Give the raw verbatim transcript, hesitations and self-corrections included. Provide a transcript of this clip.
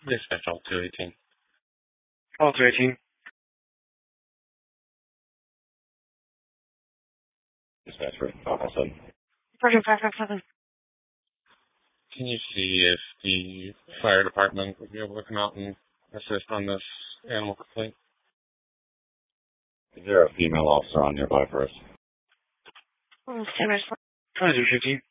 Dispatch all two eighteen. All two eighteen. Dispatch for five five seven. Project five five seven. Can you see if the fire department would be able to come out and assist on this animal complaint? Is there a female officer on nearby for us? Oh, twenty-two fifteen.